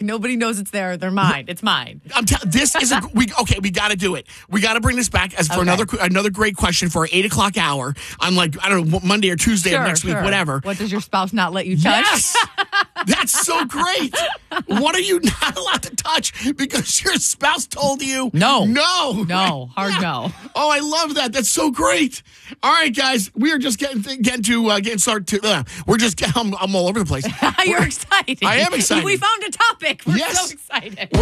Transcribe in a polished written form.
Nobody knows it's there. They're mine. It's mine. This is we got to do it. We got to bring this back as for another great question for our 8 o'clock hour on I don't know, Monday or Tuesday of next week, whatever. What does your spouse not let you touch? Yes. That's so great. What are you not allowed to touch because your spouse told you? No. No. Hard no. Oh, I love that. That's so great. All right, guys. We are just getting started. I'm all over the place. You're excited. I am excited. We found a topic. We're Yes. so excited.